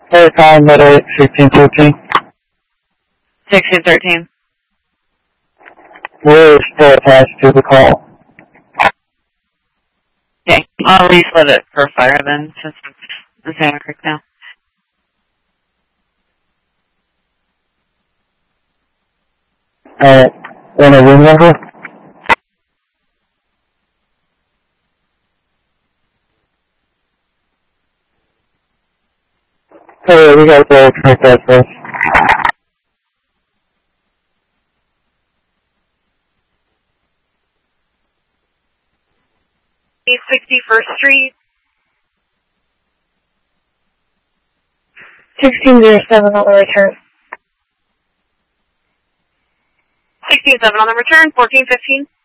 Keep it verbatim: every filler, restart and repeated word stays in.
Hey, calling Meta sixteen thirteen. sixteen thirteen. We're still attached to the call. Okay, I'll reset it for fire then, since it's in Santa Cruz now. Alright, want a room number? Hey, we gotta go check that first. sixty-first Street. sixteen oh seven on the return. sixteen seven on the return, fourteen fifteen.